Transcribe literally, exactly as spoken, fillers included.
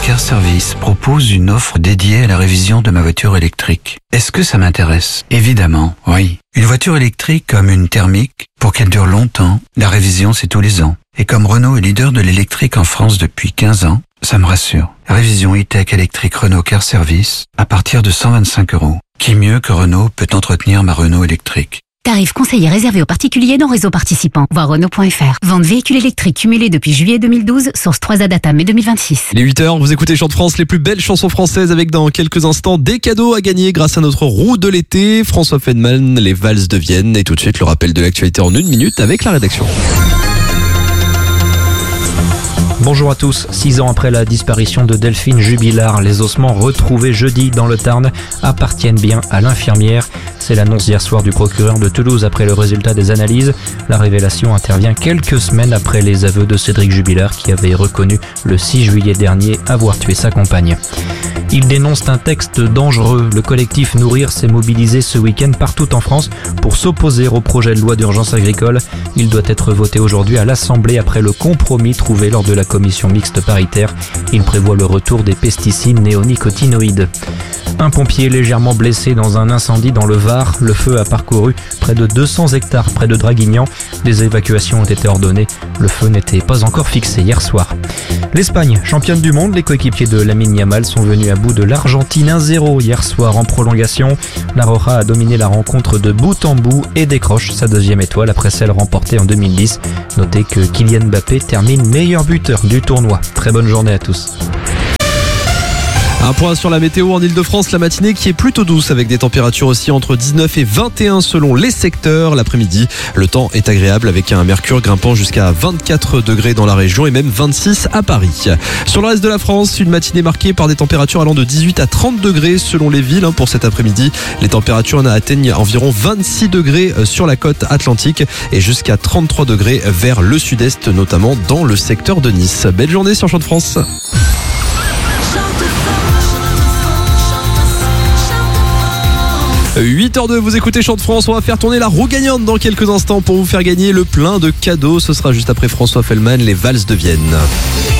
Car Service propose une offre dédiée à la révision de ma voiture électrique. Est-ce que ça m'intéresse? Évidemment, oui. Une voiture électrique comme une thermique, pour qu'elle dure longtemps, la révision c'est tous les ans. Et comme Renault est leader de l'électrique en France depuis quinze ans, ça me rassure. Révision e-tech électrique Renault Car Service à partir de cent vingt-cinq euros. Qui mieux que Renault peut entretenir ma Renault électrique? Tarif conseillé réservé aux particuliers non réseau participant. Voir Renault point F R. Vente véhicules électriques cumulés depuis juillet deux mille douze. Source trois A Data mai deux mille vingt-six. Il est huit heures, vous écoutez Chant de France, les plus belles chansons françaises avec dans quelques instants des cadeaux à gagner grâce à notre roue de l'été. François Feldman, les valses de Vienne et tout de suite le rappel de l'actualité en une minute avec la rédaction. Bonjour à tous. Six ans après la disparition de Delphine Jubilard, les ossements retrouvés jeudi dans le Tarn appartiennent bien à l'infirmière. C'est l'annonce hier soir du procureur de Toulouse après le résultat des analyses. La révélation intervient quelques semaines après les aveux de Cédric Jubilard qui avait reconnu le six juillet dernier avoir tué sa compagne. Il dénonce un texte dangereux. Le collectif Nourrir s'est mobilisé ce week-end partout en France pour s'opposer au projet de loi d'urgence agricole. Il doit être voté aujourd'hui à l'Assemblée après le compromis trouvé lors de la commission mixte paritaire. Il prévoit le retour des pesticides néonicotinoïdes. Un pompier légèrement blessé dans un incendie dans le Var. Le feu a parcouru près de deux cents hectares près de Draguignan. Des évacuations ont été ordonnées. Le feu n'était pas encore fixé hier soir. L'Espagne, championne du monde, les coéquipiers de Lamine Yamal sont venus à bout de l'Argentine un zéro hier soir en prolongation. La Roja a dominé la rencontre de bout en bout et décroche sa deuxième étoile après celle remportée en deux mille dix. Notez que Kylian Mbappé termine meilleur buteur du tournoi. Très bonne journée à tous. Un point sur la météo en Ile-de-France, la matinée qui est plutôt douce avec des températures aussi entre dix-neuf et vingt et un selon les secteurs. L'après-midi, le temps est agréable avec un mercure grimpant jusqu'à vingt-quatre degrés dans la région et même vingt-six à Paris. Sur le reste de la France, une matinée marquée par des températures allant de dix-huit à trente degrés selon les villes. Pour cet après-midi, les températures atteignent environ vingt-six degrés sur la côte atlantique et jusqu'à trente-trois degrés vers le sud-est, notamment dans le secteur de Nice. Belle journée sur Chant de France. huit heures deux, vous écoutez Chant de France, on va faire tourner la roue gagnante dans quelques instants pour vous faire gagner le plein de cadeaux. Ce sera juste après François Feldman, les valses de Vienne.